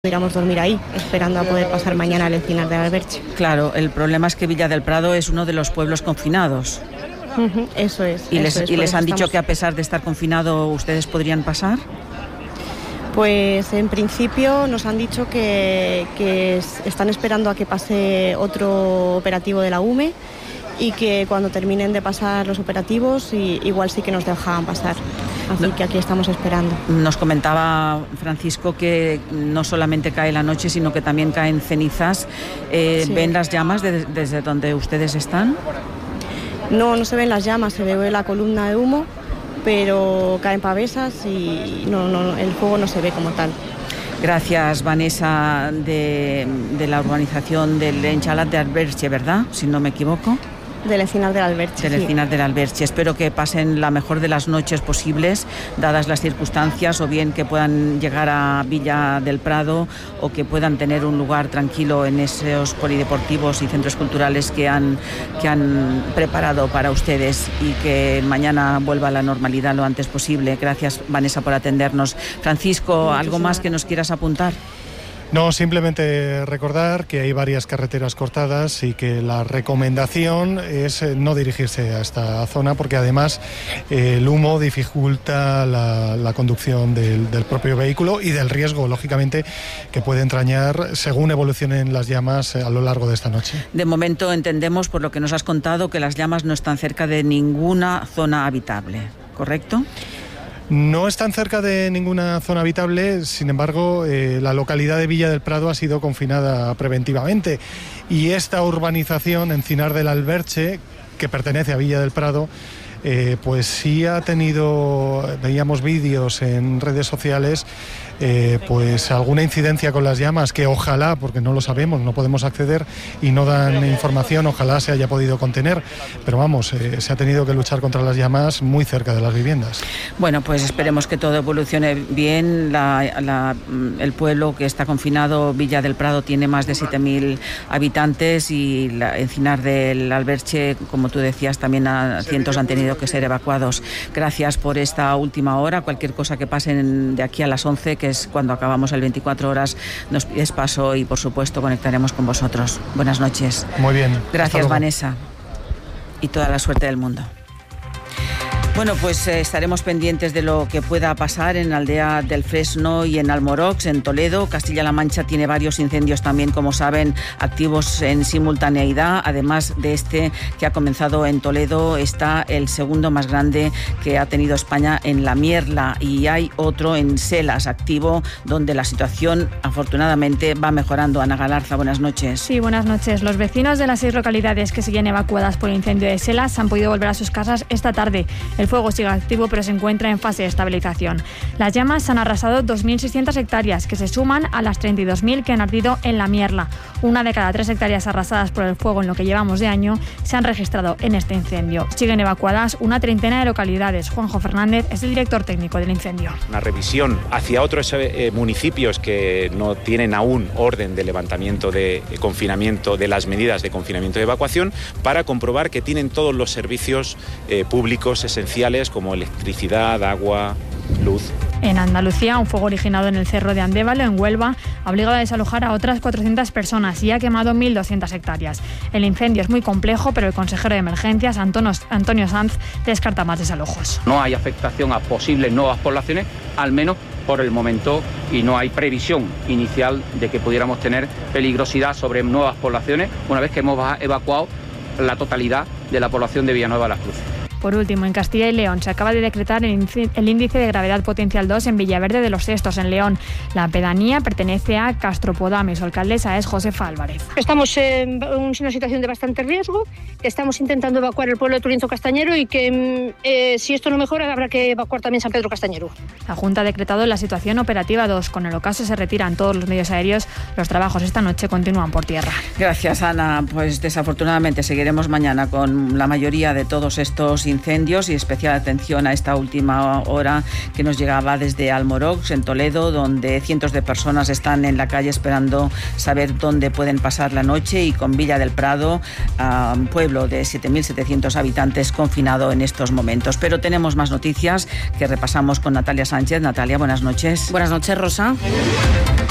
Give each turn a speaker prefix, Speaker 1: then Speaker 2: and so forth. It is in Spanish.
Speaker 1: Pudiéramos dormir ahí, esperando a poder pasar mañana al Encinar del Alberche.
Speaker 2: Claro, el problema es que Villa del Prado es uno de los pueblos confinados.
Speaker 1: Eso es.
Speaker 2: ¿Y les han dicho que a pesar de estar confinado ustedes podrían pasar?
Speaker 1: Pues en principio nos han dicho que están esperando a que pase otro operativo de la UME y que cuando terminen de pasar los operativos igual sí que nos dejaban pasar. Así que aquí estamos esperando.
Speaker 2: Nos comentaba Francisco que no solamente cae la noche, sino que también caen cenizas. Sí. ¿Ven las llamas desde donde ustedes están?
Speaker 1: No se ven las llamas, se ve la columna de humo, pero caen pavesas y el fuego no se ve como tal.
Speaker 2: Gracias, Vanessa, de la urbanización del Enchalat de Alberche, ¿verdad? Si no me equivoco.
Speaker 1: Del Encinar del Alberche.
Speaker 2: Del Encinar del Alberche. Espero que pasen la mejor de las noches posibles, dadas las circunstancias, o bien que puedan llegar a Villa del Prado o que puedan tener un lugar tranquilo en esos polideportivos y centros culturales que han preparado para ustedes, y que mañana vuelva a la normalidad lo antes posible. Gracias, Vanessa, por atendernos. Francisco, ¿algo más que nos quieras apuntar?
Speaker 3: No, simplemente recordar que hay varias carreteras cortadas y que la recomendación es no dirigirse a esta zona, porque además el humo dificulta la conducción del propio vehículo y del riesgo, lógicamente, que puede entrañar según evolucionen las llamas a lo largo de esta noche.
Speaker 2: De momento entendemos, por lo que nos has contado, que las llamas no están cerca de ninguna zona habitable, ¿correcto?
Speaker 3: No están cerca de ninguna zona habitable, sin embargo, la localidad de Villa del Prado ha sido confinada preventivamente, y esta urbanización, Encinar del Alberche, que pertenece a Villa del Prado, pues sí ha tenido, veíamos vídeos en redes sociales, pues alguna incidencia con las llamas, que ojalá, porque no lo sabemos, no podemos acceder y no dan información, ojalá se haya podido contener, pero vamos, se ha tenido que luchar contra las llamas muy cerca de las viviendas.
Speaker 2: Bueno, pues esperemos que todo evolucione bien. El pueblo que está confinado, Villa del Prado, tiene más de 7.000 habitantes, y Encinar del Alberche, como tú decías, también cientos han tenido que ser evacuados. Gracias por esta última hora. Cualquier cosa que pase de aquí a las 11, que es cuando acabamos el 24 horas, nos pides paso y por supuesto conectaremos con vosotros. Buenas noches.
Speaker 3: Muy bien.
Speaker 2: Gracias, Vanessa, y toda la suerte del mundo. Bueno, pues estaremos pendientes de lo que pueda pasar en Aldea del Fresno y en Almorox, en Toledo. Castilla-La Mancha tiene varios incendios también, como saben, activos en simultaneidad. Además de este que ha comenzado en Toledo, está el segundo más grande que ha tenido España en La Mierla, y hay otro en Selas activo, donde la situación afortunadamente va mejorando. Ana Galarza, buenas noches.
Speaker 4: Sí, buenas noches. Los vecinos de las 6 localidades que siguen evacuadas por el incendio de Selas han podido volver a sus casas esta tarde. El fuego sigue activo, pero se encuentra en fase de estabilización. Las llamas han arrasado 2.600 hectáreas, que se suman a las 32.000 que han ardido en La Mierla. 1 de cada 3 hectáreas arrasadas por el fuego en lo que llevamos de año se han registrado en este incendio. Siguen evacuadas una treintena de localidades. Juanjo Fernández es el director técnico del incendio.
Speaker 5: Una revisión hacia otros municipios que no tienen aún orden de levantamiento de confinamiento, de las medidas de confinamiento y evacuación, para comprobar que tienen todos los servicios públicos esenciales, como electricidad, agua, luz.
Speaker 4: En Andalucía, un fuego originado en el Cerro de Andévalo, en Huelva, ha obligado a desalojar a otras 400 personas y ha quemado 1.200 hectáreas. El incendio es muy complejo, pero el consejero de Emergencias, Antonio Sanz, descarta más desalojos.
Speaker 6: No hay afectación a posibles nuevas poblaciones, al menos por el momento, y no hay previsión inicial de que pudiéramos tener peligrosidad sobre nuevas poblaciones una vez que hemos evacuado la totalidad de la población de Villanueva de las Cruces.
Speaker 4: Por último, en Castilla y León se acaba de decretar el índice de gravedad potencial 2 en Villaverde de los Cestos, en León. La pedanía pertenece a Castropodame. Su alcaldesa es Josefa Álvarez.
Speaker 7: Estamos en una situación de bastante riesgo. Estamos intentando evacuar el pueblo de Turinzo Castañero y que si esto no mejora habrá que evacuar también San Pedro Castañero.
Speaker 4: La Junta ha decretado la situación operativa 2. Con el ocaso se retiran todos los medios aéreos. Los trabajos esta noche continúan por tierra.
Speaker 2: Gracias, Ana. Pues desafortunadamente seguiremos mañana con la mayoría de todos estos incendios, y especial atención a esta última hora que nos llegaba desde Almorox, en Toledo, donde cientos de personas están en la calle esperando saber dónde pueden pasar la noche, y con Villa del Prado, un pueblo de 7.700 habitantes confinado en estos momentos. Pero tenemos más noticias que repasamos con Natalia Sánchez. Natalia, buenas noches.
Speaker 8: Buenas noches, Rosa.